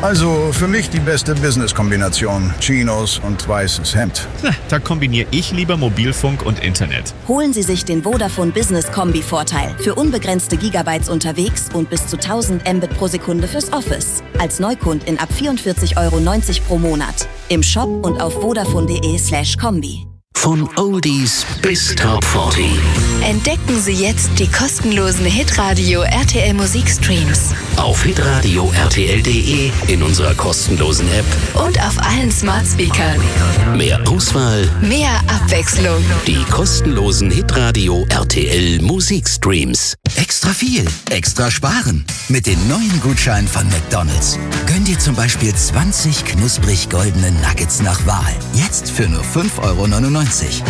Also für mich die beste Business-Kombination. Chinos und weißes Hemd. Da kombiniere ich lieber Mobilfunk und Internet. Holen Sie sich den Vodafone Business Kombi-Vorteil. Für unbegrenzte Gigabytes unterwegs und bis zu 1000 Mbit pro Sekunde fürs Office. Als Neukundin ab 44,90 € pro Monat. Im Shop und auf vodafone.de/kombi. Von Oldies bis Top 40. Entdecken Sie jetzt die kostenlosen Hitradio RTL Musikstreams. Auf hitradio rtl.de, in unserer kostenlosen App und auf allen Smart Speakern. Mehr Auswahl, mehr Abwechslung. Die kostenlosen Hitradio RTL Musikstreams. Extra viel, extra sparen. Mit den neuen Gutscheinen von McDonald's. Gönn dir zum Beispiel 20 knusprig goldene Nuggets nach Wahl. Jetzt für nur 5,99 €.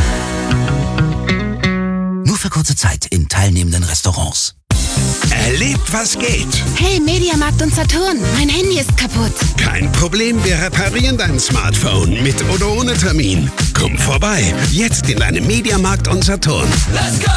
Nur für kurze Zeit in teilnehmenden Restaurants. Erlebt, was geht. Hey, Mediamarkt und Saturn, mein Handy ist kaputt. Kein Problem, wir reparieren dein Smartphone mit oder ohne Termin. Komm vorbei, jetzt in deinem Mediamarkt und Saturn. Let's go!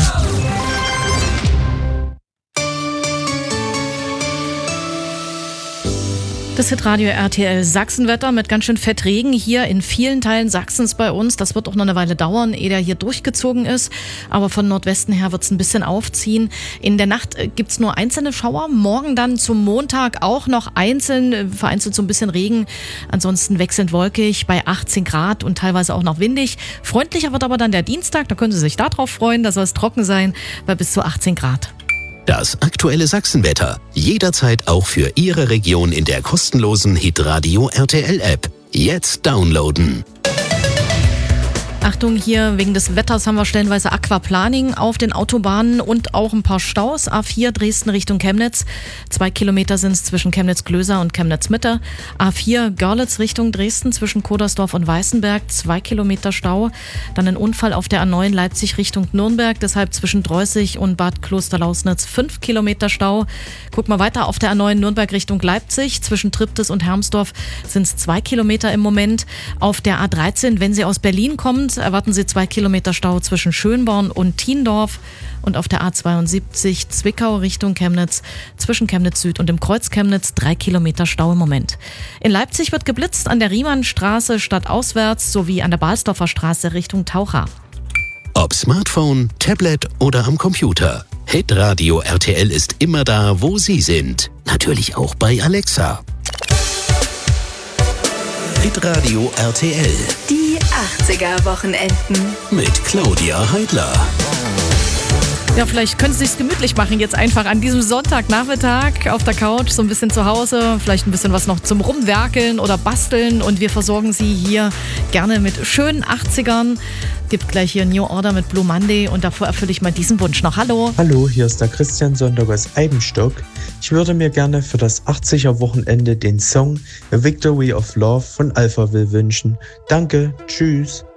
Das Hitradio RTL Sachsenwetter mit ganz schön fett Regen hier in vielen Teilen Sachsens bei uns. Das wird auch noch eine Weile dauern, ehe der hier durchgezogen ist. Aber von Nordwesten her wird es ein bisschen aufziehen. In der Nacht gibt es nur einzelne Schauer. Morgen dann zum Montag auch noch einzeln, vereinzelt so ein bisschen Regen. Ansonsten wechselnd wolkig bei 18 Grad und teilweise auch noch windig. Freundlicher wird aber dann der Dienstag. Da können Sie sich darauf freuen. Da soll es trocken sein bei bis zu 18 Grad. Das aktuelle Sachsenwetter. Jederzeit auch für Ihre Region in der kostenlosen Hitradio RTL-App. Jetzt downloaden. Achtung, hier wegen des Wetters haben wir stellenweise Aquaplaning auf den Autobahnen und auch ein paar Staus. A4 Dresden Richtung Chemnitz. 2 Kilometer sind es zwischen Chemnitz-Glöser und Chemnitz-Mitte. A4 Görlitz Richtung Dresden zwischen Kodersdorf und Weißenberg. 2 Kilometer Stau. Dann ein Unfall auf der A9 Leipzig Richtung Nürnberg. Deshalb zwischen Dreußig und Bad Klosterlausnitz 5 Kilometer Stau. Guck mal weiter auf der A9 Nürnberg Richtung Leipzig. Zwischen Triptis und Hermsdorf sind es 2 Kilometer im Moment. Auf der A13, wenn Sie aus Berlin kommen, erwarten Sie 2 Kilometer Stau zwischen Schönborn und Thiendorf und auf der A72 Zwickau Richtung Chemnitz zwischen Chemnitz Süd und dem Kreuz Chemnitz 3 Kilometer Stau im Moment. In Leipzig wird geblitzt an der Riemannstraße stadtauswärts sowie an der Balsdorfer Straße Richtung Taucha. Ob Smartphone, Tablet oder am Computer. Hitradio RTL ist immer da, wo Sie sind. Natürlich auch bei Alexa. Hitradio RTL. Die 80er-Wochenenden. Mit Claudia Heidler. Ja, vielleicht können Sie es gemütlich machen, jetzt einfach an diesem Sonntagnachmittag auf der Couch, so ein bisschen zu Hause, vielleicht ein bisschen was noch zum Rumwerkeln oder Basteln und wir versorgen Sie hier gerne mit schönen 80ern. Gibt gleich hier New Order mit Blue Monday und davor erfülle ich mal diesen Wunsch noch. Hallo. Hallo, hier ist der Christian Sonntag aus Eibenstock. Ich würde mir gerne für das 80er-Wochenende den Song A Victory of Love von Alphaville wünschen. Danke, tschüss.